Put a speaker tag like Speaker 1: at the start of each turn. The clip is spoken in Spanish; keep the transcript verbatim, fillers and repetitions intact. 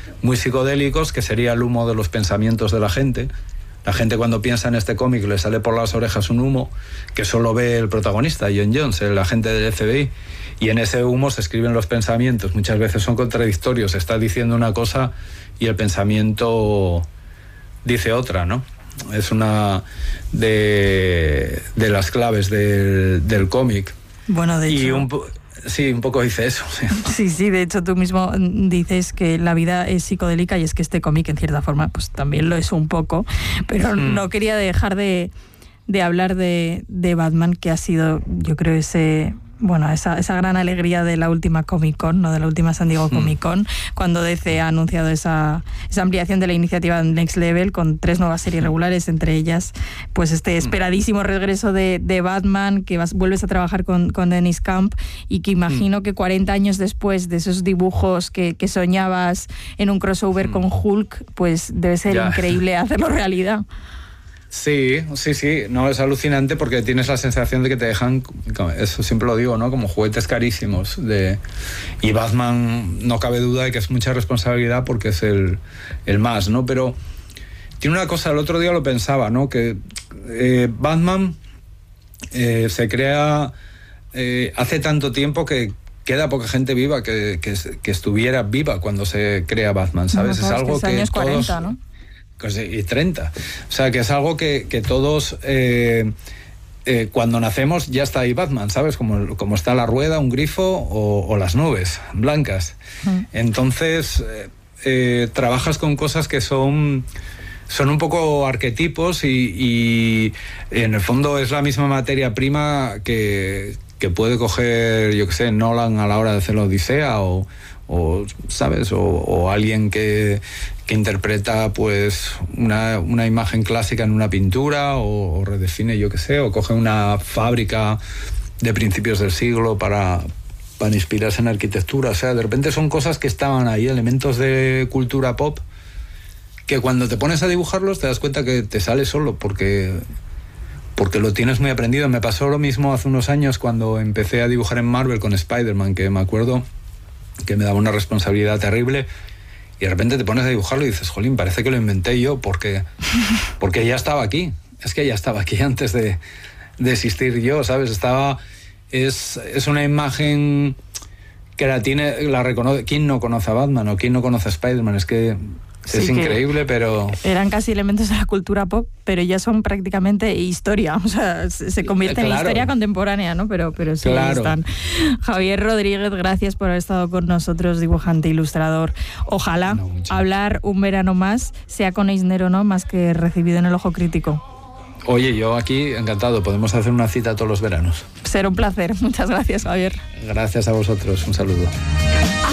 Speaker 1: muy psicodélicos, que sería el humo de los pensamientos de la gente. La gente cuando piensa en este cómic le sale por las orejas un humo que solo ve el protagonista, John Jones, el agente del F B I, y en ese humo se escriben los pensamientos. Muchas veces son contradictorios, está diciendo una cosa y el pensamiento dice otra, ¿no? Es una de, de las claves del, del cómic.
Speaker 2: Bueno, de hecho...
Speaker 1: Y un, sí, un poco dice eso. Sí.
Speaker 2: sí, sí, de hecho tú mismo dices que la vida es psicodélica y es que este cómic en cierta forma pues también lo es un poco, pero mm. no quería dejar de, de hablar de, de Batman, que ha sido, yo creo, ese... Bueno, esa, esa gran alegría de la última Comic Con, ¿no? De la última San Diego Comic Con, mm. cuando D C ha anunciado esa, esa ampliación de la iniciativa Next Level con tres nuevas series regulares, entre ellas pues este esperadísimo regreso de, de Batman, que vas, vuelves a trabajar con, con Dennis Camp, y que imagino mm. que cuarenta años después de esos dibujos que, que soñabas en un crossover mm. con Hulk, pues debe ser ya. increíble hacerlo realidad.
Speaker 1: Sí, sí, sí, no, es alucinante porque tienes la sensación de que te dejan, eso siempre lo digo, ¿no? Como juguetes carísimos. De, y Batman, no cabe duda de que es mucha responsabilidad porque es el, el más, ¿no? Pero tiene una cosa, el otro día lo pensaba, ¿no? Que eh, Batman eh, se crea eh, hace tanto tiempo que queda poca gente viva que, que, que estuviera viva cuando se crea Batman, ¿sabes? No,
Speaker 2: es algo
Speaker 1: que,
Speaker 2: que, es años
Speaker 1: todos...
Speaker 2: cuarenta, ¿no?
Speaker 1: Y treinta. O sea, que es algo que, que todos, eh, eh, cuando nacemos, ya está ahí Batman, ¿sabes? Como, como está la rueda, un grifo o, o las nubes blancas. Mm. Entonces, eh, eh, trabajas con cosas que son, son un poco arquetipos y, y en el fondo es la misma materia prima que, que puede coger, yo qué sé, Nolan a la hora de hacer la Odisea o... o sabes o, o alguien que, que interpreta pues una, una imagen clásica en una pintura o, o redefine, yo qué sé, o coge una fábrica de principios del siglo para, para inspirarse en arquitectura. O sea, de repente son cosas que estaban ahí, elementos de cultura pop, que cuando te pones a dibujarlos te das cuenta que te sale solo porque, porque lo tienes muy aprendido. Me pasó lo mismo hace unos años cuando empecé a dibujar en Marvel con Spider-Man, que me acuerdo que me daba una responsabilidad terrible y de repente te pones a dibujarlo y dices, jolín, parece que lo inventé yo porque, porque ya estaba aquí, es que ya estaba aquí antes de, de existir yo, ¿sabes? Estaba, es, es una imagen que la tiene, la reconoce, ¿quién no conoce a Batman o quién no conoce a Spider-Man? Es que es sí, increíble, pero... Eran
Speaker 2: casi elementos de la cultura pop, pero ya son prácticamente historia, o sea, se convierte claro. en historia contemporánea, ¿no? Pero, pero sí claro. están. Javier Rodríguez, gracias por haber estado con nosotros, dibujante, ilustrador. Ojalá no, hablar un verano más, sea con Eisner o no, más que recibido en el Ojo Crítico.
Speaker 1: Oye, yo aquí encantado, podemos hacer una cita todos los veranos.
Speaker 2: Será un placer, muchas gracias, Javier.
Speaker 1: Gracias a vosotros, un saludo.